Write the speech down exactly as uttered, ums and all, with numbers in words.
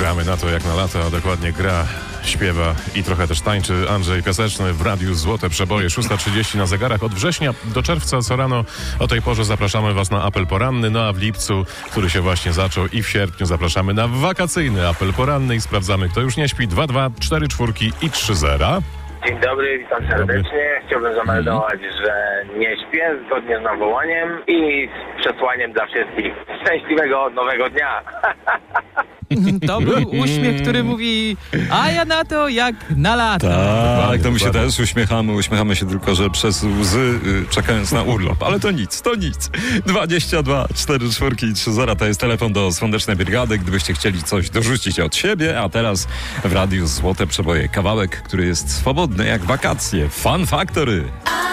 Gramy na to jak na lata, a dokładnie gra, śpiewa i trochę też tańczy Andrzej Piaseczny w Radiu Złote Przeboje. szósta trzydzieści na zegarach. Od września do czerwca co rano o tej porze zapraszamy Was na apel poranny, no a w lipcu, który się właśnie zaczął, i w sierpniu zapraszamy na wakacyjny apel poranny i sprawdzamy, kto już nie śpi. dwa dwa cztery cztery i trzy zera. Dzień dobry, witam serdecznie. Chciałbym zameldować, że nie śpię zgodnie z nawołaniem i z przesłaniem dla wszystkich. Szczęśliwego nowego dnia! To był uśmiech, który mówi, a ja na to jak na lata. Tak, to my się też uśmiechamy, uśmiechamy się tylko, że przez łzy y, czekając na urlop. Ale to nic, to nic. dwadzieścia dwa cztery cztery i trzy zera to jest telefon do Słonecznej Brygady, gdybyście chcieli coś dorzucić od siebie, a teraz w Radiu Złote Przeboje kawałek, który jest swobodny jak wakacje. Fun Factory.